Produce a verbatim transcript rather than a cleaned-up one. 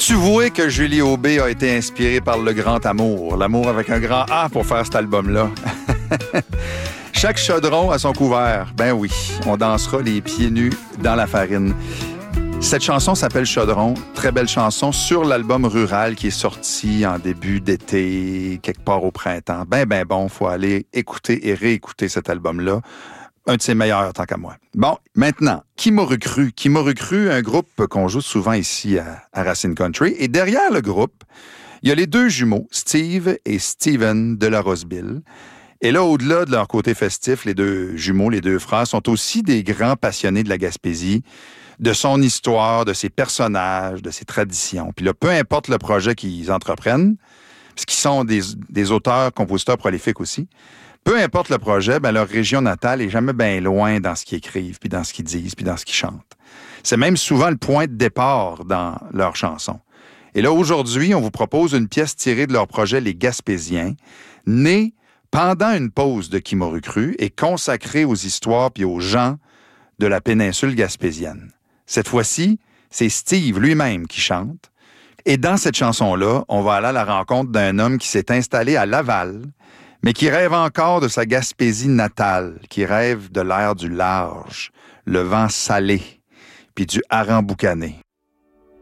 Tu vois que Julie Aubé a été inspirée par le grand amour. L'amour avec un grand A pour faire cet album-là. Chaque chaudron a son couvert. Ben oui, on dansera les pieds nus dans la farine. Cette chanson s'appelle Chaudron. Très belle chanson sur l'album Rural qui est sorti en début d'été, quelque part au printemps. Ben, ben bon, faut aller écouter et réécouter cet album-là. Un de ses meilleurs, tant qu'à moi. Bon, maintenant, Qui m'a recru? Qui m'a recru, un groupe qu'on joue souvent ici à, à Racine Country. Et derrière le groupe, il y a les deux jumeaux, Steve et Steven de la Roseville. Et là, au-delà de leur côté festif, les deux jumeaux, les deux frères, sont aussi des grands passionnés de la Gaspésie, de son histoire, de ses personnages, de ses traditions. Puis là, peu importe le projet qu'ils entreprennent, puisqu'ils sont des, des auteurs, compositeurs prolifiques aussi, peu importe le projet, ben leur région natale est jamais bien loin dans ce qu'ils écrivent, puis dans ce qu'ils disent, puis dans ce qu'ils chantent. C'est même souvent le point de départ dans leurs chansons. Et là, aujourd'hui, on vous propose une pièce tirée de leur projet Les Gaspésiens, née pendant une pause de Qui m'a recru et consacrée aux histoires puis aux gens de la péninsule gaspésienne. Cette fois-ci, c'est Steve lui-même qui chante. Et dans cette chanson-là, on va aller à la rencontre d'un homme qui s'est installé à Laval, mais qui rêve encore de sa Gaspésie natale, qui rêve de l'air du large, le vent salé, puis du hareng boucané.